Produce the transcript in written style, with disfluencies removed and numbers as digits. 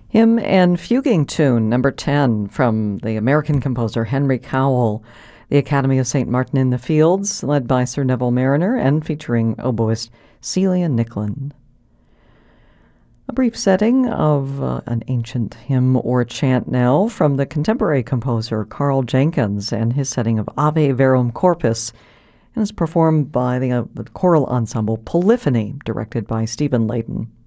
Hymn and Fuguing Tune, number 10, from the American composer Henry Cowell, the Academy of St. Martin in the Fields, led by Sir Neville Mariner and featuring oboist Celia Nicklin. A brief setting of an ancient hymn or chant now from the contemporary composer Carl Jenkins and his setting of Ave Verum Corpus, and is performed by the choral ensemble Polyphony, directed by Stephen Layton.